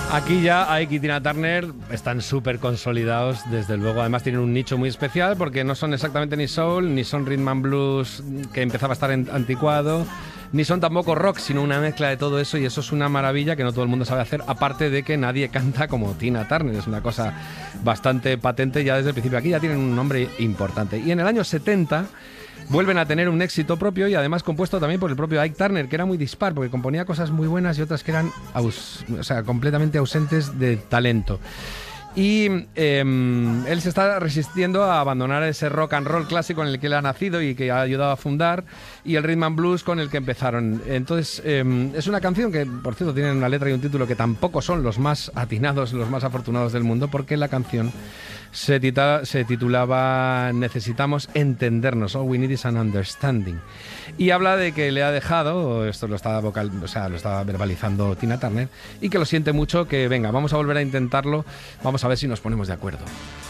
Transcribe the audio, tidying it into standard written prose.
Aquí ya Ike y Tina Turner están súper consolidados, desde luego. Además tienen un nicho muy especial porque no son exactamente ni soul, ni son rhythm and blues que empezaba a estar anticuado, ni son tampoco rock, sino una mezcla de todo eso, y eso es una maravilla que no todo el mundo sabe hacer, aparte de que nadie canta como Tina Turner. Es una cosa bastante patente ya desde el principio. Aquí ya tienen un nombre importante. Y en el año 70... vuelven a tener un éxito propio, y además compuesto también por el propio Ike Turner, que era muy dispar, porque componía cosas muy buenas y otras que eran completamente ausentes de talento. Y él se está resistiendo a abandonar ese rock and roll clásico en el que él ha nacido y que ha ayudado a fundar, y el rhythm and blues con el que empezaron. Entonces es una canción que, por cierto, tiene una letra y un título que tampoco son los más atinados, los más afortunados del mundo, porque la canción se titulaba Necesitamos entendernos, All We Need Is an Understanding, y habla de que le ha dejado, esto lo estaba verbalizando Tina Turner, y que lo siente mucho, que venga, vamos a volver a intentarlo, vamos a ver si nos ponemos de acuerdo.